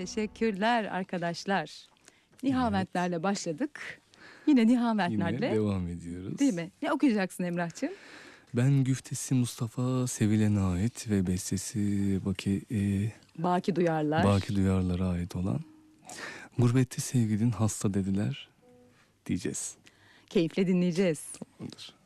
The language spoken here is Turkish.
Teşekkürler arkadaşlar. Nihaventlerle başladık. Yine nihaventlerle Yine devam ediyoruz. değil mi? Ne okuyacaksın Emrah'cığım? Ben güftesi Mustafa Sevilen'e ait ve bestesi Baki Duyarlar. Baki Duyarlar'a ait olan Gurbette Sevgilin Hasta Dediler diyeceğiz. Keyifle dinleyeceğiz. Tamamdır.